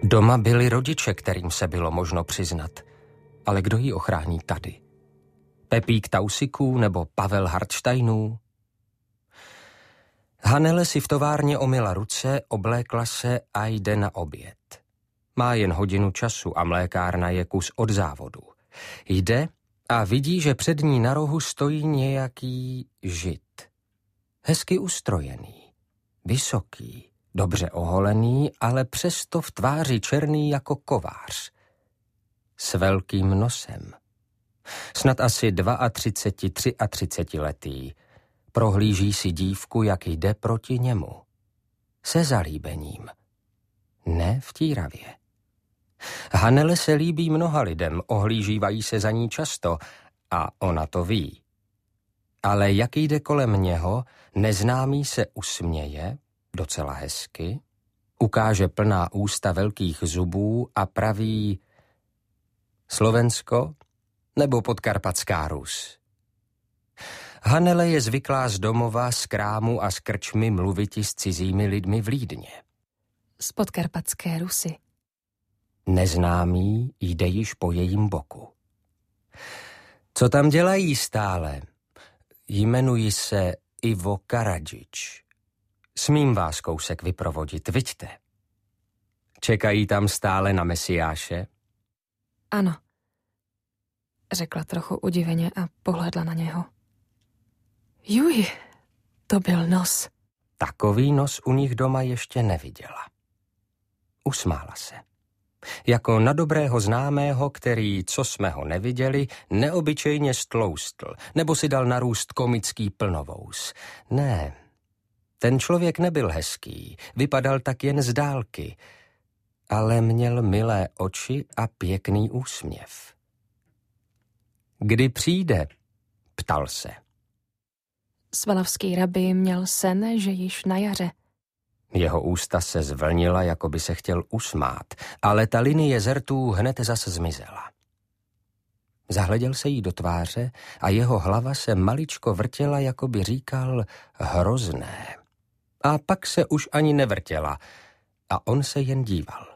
Doma byli rodiče, kterým se bylo možno přiznat. Ale kdo ji ochrání tady? Pepík Tausiků nebo Pavel Hartsteinů? Hannele si v továrně omyla ruce, oblékla se a jde na oběd. Má jen hodinu času a mlékárna je kus od závodu. Jde a vidí, že před ní na rohu stojí nějaký žid. Hezky ustrojený, vysoký, dobře oholený, ale přesto v tváři černý jako kovář. S velkým nosem. Snad asi 32, 33 letý. Prohlíží si dívku, jak jde proti němu. Se zalíbením. Ne vtíravě. Hannele se líbí mnoha lidem, ohlížívají se za ní často a ona to ví. Ale jak jde kolem něho, neznámý se usměje, docela hezky, ukáže plná ústa velkých zubů a praví: Slovensko nebo Podkarpatská Rus? Hannele je zvyklá z domova, z krámu a z krčmy mluviti s cizími lidmi v Lídně. Z Podkarpatské Rusy. Neznámý jde již po jejím boku. Co tam dělají stále? Jmenuji se Ivo Karadžič. Smím vás kousek vyprovodit, viďte. Čekají tam stále na Mesiáše? Ano, řekla trochu udiveně a pohlédla na něho. Juj, to byl nos. Takový nos u nich doma ještě neviděla. Usmála se. Jako na dobrého známého, který, co jsme ho neviděli, neobyčejně stloustl, nebo si dal narůst komický plnovous. Ne, ten člověk nebyl hezký, vypadal tak jen z dálky, ale měl milé oči a pěkný úsměv. Kdy přijde? Ptal se. Svalavský rabí měl sen, že již na jaře. Jeho ústa se zvlnila, jako by se chtěl usmát, ale ta linie zrtů hned zase zmizela. Zahleděl se jí do tváře a jeho hlava se maličko vrtěla, jako by říkal hrozné. A pak se už ani nevrtěla a on se jen díval.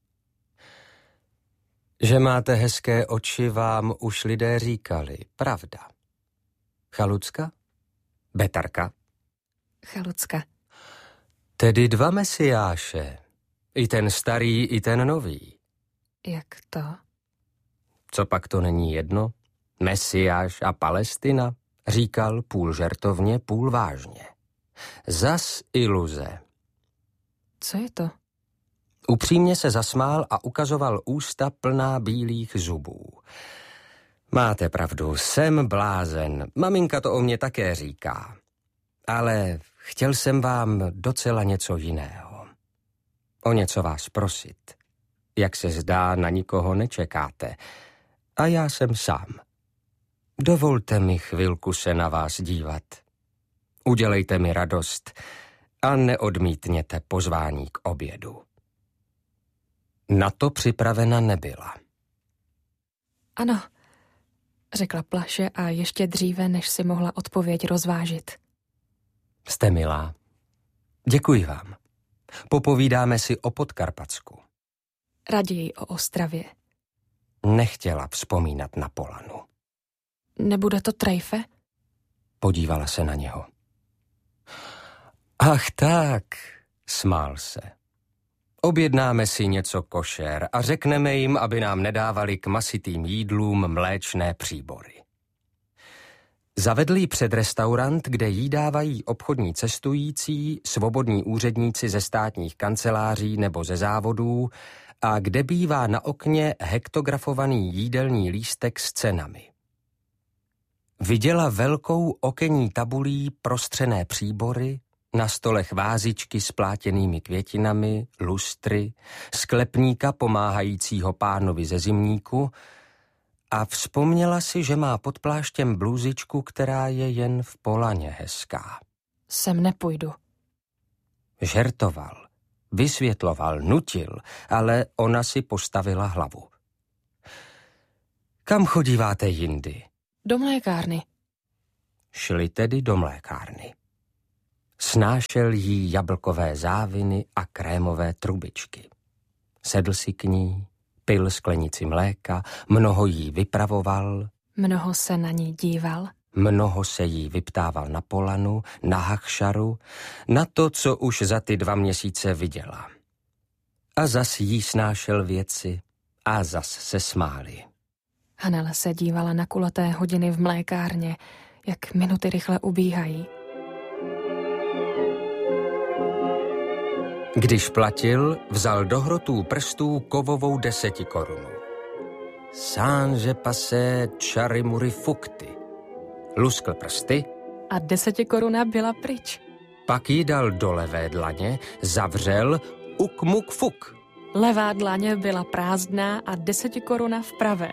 Že máte hezké oči, vám už lidé říkali, pravda. Chalucka? Betarka? Chalucka. Tedy dva Mesiáše. I ten starý, i ten nový. Jak to? Co pak to není jedno? Mesiáš a Palestina? Říkal půl žertovně, půl vážně. Zas iluze. Co je to? Upřímně se zasmál a ukazoval ústa plná bílých zubů. Máte pravdu, jsem blázen. Maminka to o mě také říká. Ale chtěl jsem vám docela něco jiného. O něco vás prosit. Jak se zdá, na nikoho nečekáte. A já jsem sám. Dovolte mi chvilku se na vás dívat. Udělejte mi radost a neodmítněte pozvání k obědu. Na to připravena nebyla. Ano, řekla plaše a ještě dříve, než si mohla odpověď rozvážit. Jste milá. Děkuji vám. Popovídáme si o Podkarpatsku. Raději o Ostravě. Nechtěla vzpomínat na Polanu. Nebude to trejfe? Podívala se na něho. Ach tak, smál se. Objednáme si něco košer a řekneme jim, aby nám nedávali k masitým jídlům mléčné příbory. Zavedl jí před restaurant, kde jí dávají obchodní cestující, svobodní úředníci ze státních kanceláří nebo ze závodů a kde bývá na okně hektografovaný jídelní lístek s cenami. Viděla velkou okenní tabulí prostřené příbory, na stolech vázičky s plátěnými květinami, lustry, sklepníka pomáhajícího pánovi ze zimníku a vzpomněla si, že má pod pláštěm blůzičku, která je jen v Polaně hezká. Sem nepůjdu. Žertoval, vysvětloval, nutil, ale ona si postavila hlavu. Kam chodíváte jindy? Do mlékárny. Šli tedy do mlékárny. Snášel jí jablkové záviny a krémové trubičky. Sedl si k ní, pil sklenici mléka, mnoho jí vypravoval, Mnoho se na ní díval, mnoho se jí vyptával na Polanu, na Hachšaru, na to, co už za ty 2 měsíce viděla. A zas jí snášel věci a zas se smáli. Hanel se dívala na kulaté hodiny v mlékárně, jak minuty rychle ubíhají. Když platil, vzal do hrotů prstů kovovou 10 korunu. Sanže pase čarimuri fukty. Luskl prsty, A 10 koruna byla pryč. pak ji dal do levé dlaně, zavřel, ukmuk fuk. Levá dlaně byla prázdná a 10 koruna v pravé.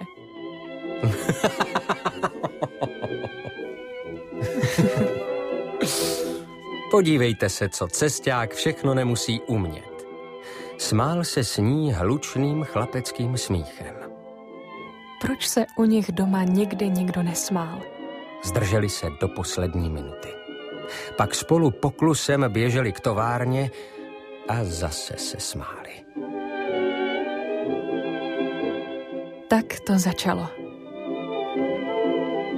Podívejte se, co cesťák všechno nemusí umět. Smál se s ní hlučným chlapeckým smíchem. Proč se u nich doma nikdy nikdo nesmál? Zdrželi se do poslední minuty. Pak spolu poklusem běželi k továrně a zase se smáli. Tak to začalo.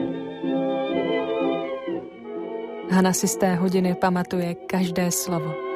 Hana si z té hodiny pamatuje každé slovo.